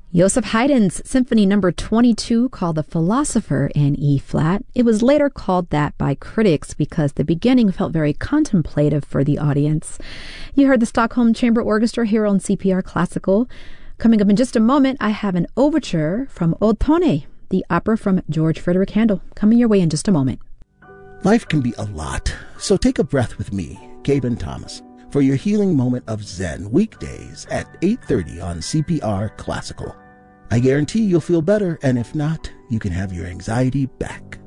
Joseph Haydn's Symphony Number 22, called The Philosopher in E-flat. It was later called that by critics because the beginning felt very contemplative for the audience. You heard the Stockholm Chamber Orchestra here on CPR Classical. Coming up in just a moment, I have an overture from Old Tone, the opera from George Frederick Handel, coming your way in just a moment. Life can be a lot, so take a breath with me, Gaben Thomas, for your healing moment of Zen, weekdays at 8:30 on CPR Classical. I guarantee you'll feel better, and if not, you can have your anxiety back.